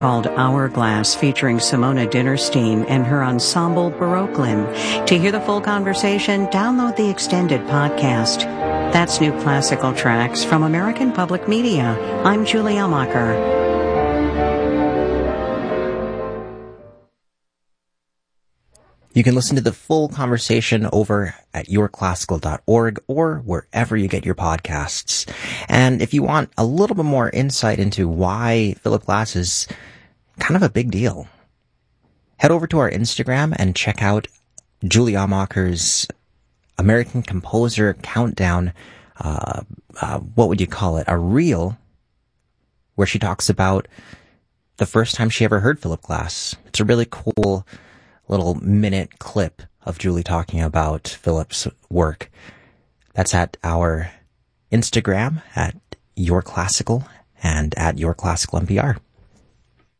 called Hourglass, featuring Simona Dinnerstein and her ensemble Baroquelin. To hear the full conversation, download the extended podcast. That's New Classical Tracks from American Public Media. I'm Julie Elmacher. You can listen to the full conversation over at yourclassical.org or wherever you get your podcasts. And if you want a little bit more insight into why Philip Glass is kind of a big deal, head over to our Instagram and check out Julie Elmacher's American Composer Countdown. What would you call it? A reel where she talks about the first time she ever heard Philip Glass. It's a really cool little minute clip of Julie talking about Philip's work. That's at our Instagram at Your Classical and at Your Classical NPR.